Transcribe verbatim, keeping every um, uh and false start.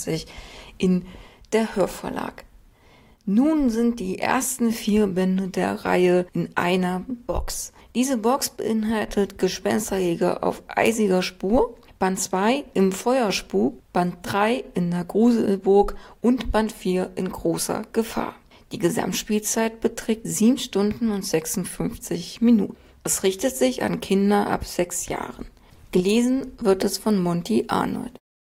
sechsundneunzig in der Hörverlag. Nun sind die ersten vier Bände der Reihe in einer Box. Diese Box beinhaltet Gespensterjäger auf eisiger Spur, Band zwei im Feuerspuk, Band drei in der Gruselburg und Band vier in großer Gefahr. Die Gesamtspielzeit beträgt sieben Stunden und sechsundfünfzig Minuten. Es richtet sich an Kinder ab sechs Jahren. Gelesen wird es von Monty Arnold.